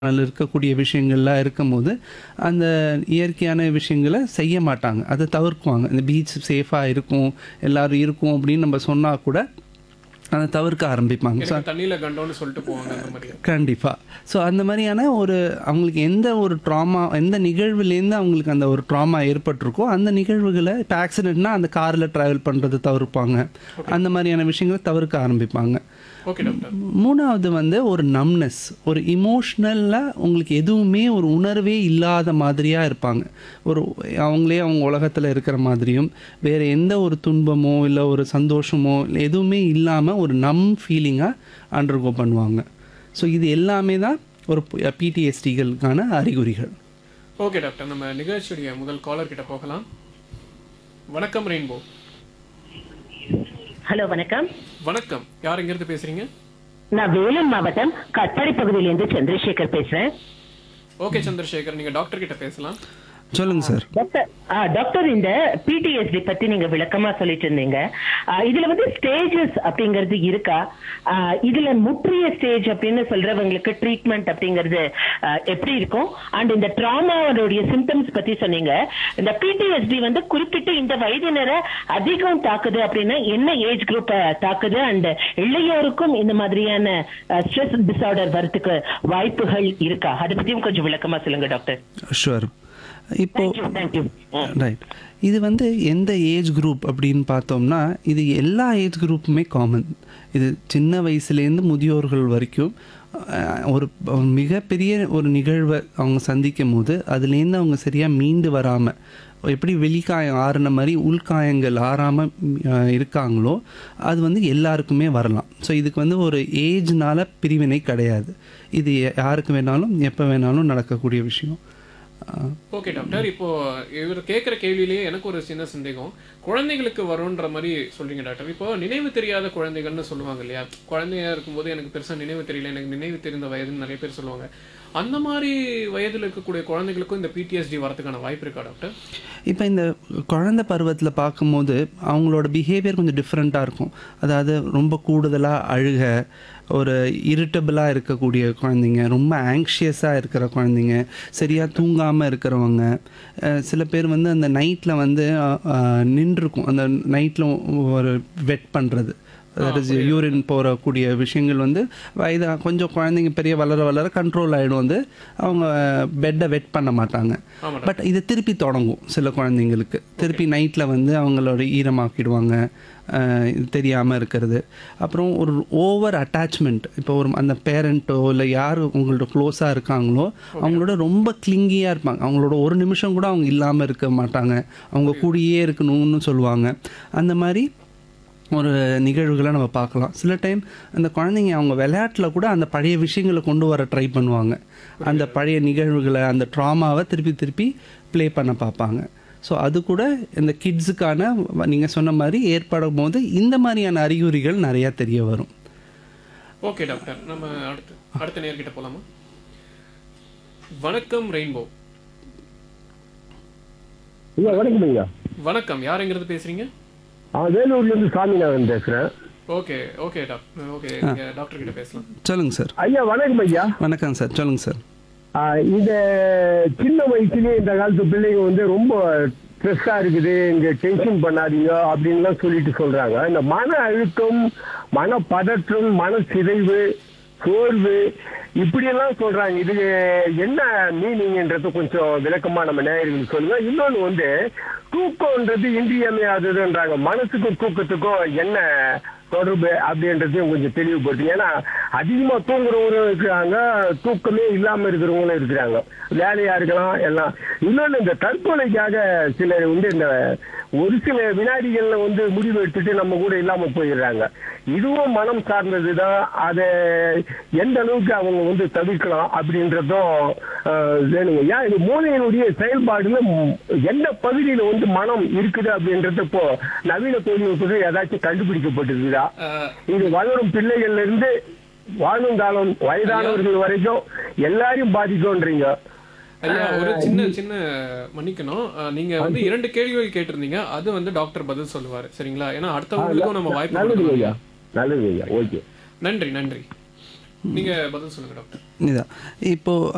அதில் இருக்கக்கூடிய விஷயங்கள்லாம் இருக்கும்போது, அந்த இயற்கையான விஷயங்கள செய்ய மாட்டாங்க. அத தவிர்க்குவாங்க. இந்த பீச் சேஃபா இருக்கும், எல்லாரும் இருக்கோம் அப்படின்னு நம்ம சொன்னா கூட, அத தவிர்க்க ஆரம்பிப்பாங்க. ஸோ எனக்கு தண்ணியில கண்டோன்னு சொல்லிட்டு போவாங்க அந்த மாரி. கண்டிப்பா. ஸோ அந்த மாரியான ஒரு அவங்களுக்கு எந்த ஒரு ட்ராமா எந்த நிகழ்வுலேருந்து அவங்களுக்கு அந்த ஒரு ட்ராமா ஏற்பட்டிருக்கோ, அந்த நிகழ்வுகள இப்ப ஆக்சிடென்ட்னா அந்த கார்ல டிராவல் பண்றத தவிர்ப்பாங்க. அந்த மாரியான விஷயங்கள தவிர்க்க ஆரம்பிப்பாங்க. Okay doctor. 3வது வந்து ஒரு நம்னஸ். ஒரு இமோஷனலா உங்களுக்கு எதுவுமே ஒரு உணர்வே இல்லாத மாதிரியா இருப்பாங்க. ஒரு அவங்களே அவங்க உலகத்துல இருக்கிற மாதிரியும், வேற எந்த ஒரு துன்பமோ, இல்ல ஒரு சந்தோஷமோ எதுவுமே இல்லாம ஒரு நம் ஃபீலிங்கா அண்டர்கோ பண்ணுவாங்க. ஸோ இது எல்லாமே தான் ஒரு பிடிஎஸ்டிகளுக்கான அறிகுறிகள். Okay doctor. நம்ம நிகழ்ச்சியுடைய முதல் காலர் கிட்ட போகலாம். வணக்கம் ரெயின்போ. ஹலோ வணக்கம். வணக்கம். யார் எங்கிருந்து பேசுறீங்க? நான் வேலூர் மாவட்டம் கட்பாடி பகுதியிலிருந்து சந்திரசேகர் பேசுறேன். ஓகே சந்திரசேகர், நீங்க டாக்டர் கிட்ட பேசலாம். சொல்லுங்க சார். டாக்டர் இந்த பிடிஎஸ்டி பத்தி நீங்க விளக்கமா சொல்லிட்டு இருந்தீங்க. இதுல வந்து ஸ்டேஜஸ் அப்படிங்கிறது இருக்கா? இதுல முற்றிய ஸ்டேஜ் அப்படின்னு சொல்றவங்களுக்கு ட்ரீட்மெண்ட் அப்படிங்கிறது எப்படி இருக்கும்? அண்ட் இந்த ட்ராமாவுடைய சிம்டம்ஸ் பத்தி சொன்னீங்க. இந்த பிடிஎஸ்டி வந்து குறிப்பிட்டு இந்த வயதினரை அதிகம் தாக்குது அப்படின்னா என்ன ஏஜ் குரூப் தாக்குது? அண்ட் இளையோருக்கும் இந்த மாதிரியான ஸ்ட்ரெஸ் டிசார்டர் வரதுக்கு வாய்ப்புகள் இருக்கா? அதை பத்தியும் கொஞ்சம் விளக்கமா சொல்லுங்க டாக்டர். ஷுவர். இப்போ தேங்க்யூ. ரைட். இது வந்து எந்த ஏஜ் குரூப் அப்படின்னு பார்த்தோம்னா, இது எல்லா ஏஜ் குரூப்புமே காமன். இது சின்ன வயசுலேருந்து முதியோர்கள் வரைக்கும் ஒரு மிகப்பெரிய ஒரு நிகழ்வை அவங்க சந்திக்கும் போது அதுலேருந்து அவங்க சரியாக மீண்டு வராமல், எப்படி வெளிக்காயம் ஆறுன மாதிரி உள்காயங்கள் ஆறாமல் இருக்காங்களோ அது வந்து எல்லாருக்குமே வரலாம். ஸோ இதுக்கு வந்து ஒரு ஏஜ்னால பிரிவினை கிடையாது. இது யாருக்கு வேணாலும் எப்போ வேணாலும் நடக்கக்கூடிய விஷயம். Okay doctor. இப்போ இவர் கேட்குற கேள்வியிலேயே எனக்கு ஒரு சின்ன சந்தேகம். குழந்தைகளுக்கு வரும்ன்ற மாதிரி சொல்றீங்க டாக்டர். இப்போ நினைவு தெரியாத குழந்தைகள்னு சொல்லுவாங்க இல்லையா? குழந்தையா இருக்கும்போது எனக்கு பெருசா நினைவு தெரியல, எனக்கு நினைவு தெரிந்த வயதுன்னு நிறைய பேர் சொல்லுவாங்க. அந்த மாதிரி வயதில் இருக்கக்கூடிய குழந்தைகளுக்கும் இந்த பிடிஎஸ்டி வரதுக்கான வாய்ப்பு இருக்கா டாக்டர்? இப்போ இந்த குழந்தை பருவத்தில் பார்க்கும்போது அவங்களோட பிஹேவியர் கொஞ்சம் டிஃப்ரெண்ட்டாக இருக்கும். அதாவது ரொம்ப கூடுதலாக அழுக, ஒரு இரிட்டபிளாக இருக்கக்கூடிய குழந்தைங்க, ரொம்ப ஆங்ஷியஸாக இருக்கிற குழந்தைங்க, சரியாக தூங்காமல் இருக்கிறவங்க, சில பேர் வந்து அந்த நைட்டில் வந்து நின்றுருக்கும், அந்த நைட்டில் ஒரு வெட் பண்ணுறது, அதாவது யூரின் போகக்கூடிய விஷயங்கள் வந்து கொஞ்சம் குழந்தைங்க பெரிய வளர வளர கண்ட்ரோல் ஆகிடும். வந்து அவங்க பெட்டை வெட் பண்ண மாட்டாங்க. பட் இது திருப்பி தொடங்கும். சில குழந்தைங்களுக்கு திருப்பி நைட்டில் வந்து அவங்களோட ஈரமாக்கிடுவாங்க, இது தெரியாமல் இருக்கிறது. அப்புறம் ஒரு ஓவர் அட்டாச்மெண்ட். இப்போ ஒரு அந்த பேரண்ட்டோ இல்லை யார் உங்களோட க்ளோஸாக இருக்காங்களோ அவங்களோட ரொம்ப கிளிங்கியாக இருப்பாங்க. அவங்களோட ஒரு நிமிஷம் கூட அவங்க இல்லாமல் இருக்க மாட்டாங்க, அவங்க கூடயே இருக்கணும்னு சொல்லுவாங்க. அந்த மாதிரி ஒரு நிகழ்வுகளை நம்ம பார்க்கலாம். சில டைம் அந்த குழந்தைங்க அவங்க விளையாட்டில் கூட அந்த பழைய விஷயங்களை கொண்டு வர ட்ரை பண்ணுவாங்க. அந்த பழைய நிகழ்வுகளை, அந்த ட்ராமாவை திருப்பி திருப்பி ப்ளே பண்ண பார்ப்பாங்க. ஸோ அது கூட இந்த கிட்ஸுக்கான நீங்கள் சொன்ன மாதிரி ஏற்படும் போது இந்த மாதிரியான அறிகுறிகள் நிறையா தெரிய வரும். Okay doctor. நம்ம அடுத்த நேர்கிட்ட போகலாமா? வணக்கம் ரெயின்போ. வணக்கம் ஐயா. வணக்கம். யார் எங்கிறது பேசுறீங்க? வேலூர்ல இருந்து சாமிநாதன் பேசுறேன். Okay okay doctor. Okay, doctor கிட்ட பேசலாம். சொல்லுங்க சார். ஐயா வணக்கம் ஐயா. வணக்கம் சார், சொல்லுங்க சார். இந்த சின்ன வயசுலயே இந்த காலத்து பிள்ளைங்க வந்து ரொம்ப ஸ்ட்ரெஸ்ஸா இருக்குது, இங்க டென்ஷன் பண்ணாதீங்க அப்படின்லாம் சொல்லிட்டு சொல்றாங்க. இந்த மன அழுத்தம், மன பதற்றம், மன சிதைவு, சோர்வு இப்படியெல்லாம் சொல்றாங்க. இது என்ன மீனிங்ன்றது கொஞ்சம் விளக்கமா நம்ம நேயர்களுக்கு சொல்லுங்க. இன்னொன்னு வந்து தூக்கம்ன்றது இன்றியமையாததுன்றாங்க. மனசுக்கும் தூக்கத்துக்கும் என்ன தொடர்பு அப்படின்றதையும் கொஞ்சம் தெளிவுபடுத்துங்க. ஏன்னா அதிகமா தூங்குறவங்களும் இருக்கிறாங்க, தூக்கமே இல்லாம இருக்கிறவங்களும் இருக்கிறாங்க, வேலையா இருக்கலாம் எல்லாம். இன்னொன்னு இந்த தற்கொலைக்காக சிலர் வந்து இந்த ஒரு சில வினாடிகள்ல வந்து முடிவு எடுத்துட்டு நம்ம கூட இல்லாம போயிடுறாங்க. இதுவும் மனம் சார்ந்ததுதான். அதை எந்த அளவுக்கு அவங்க வந்து தவிர்க்கலாம் அப்படின்றதும் வேணுங்க. ஏன் இது மூளையினுடைய செயல்பாடுல எந்த பகுதியில வந்து மனம் இருக்குது அப்படின்றது இப்போ நவீன தொழில்நுட்பத்தில் ஏதாச்சும் கண்டுபிடிக்கப்பட்டிருக்குதா? இது வளரும் பிள்ளைகள்ல இருந்து வாழும் காலம் வயதானவர்கள் வரைக்கும் எல்லாரையும் பாதிக்கும்ன்றீங்க. ஐயா ஒரு சின்ன மன்னிக்கணும். நீங்க வந்து 2 கேள்விகள் கேட்டிருந்தீங்க. அது வந்து டாக்டர் பதில் சொல்லுவாரு, சரிங்களா? ஏன்னா அடுத்தவங்களுக்கும் நம்ம வாய்ப்பு கொடுக்கணும். நல்லது ஐயா. ஓகே, நன்றி. நீங்க பதில் சொல்லுங்க டாக்டர். இதான் இப்போ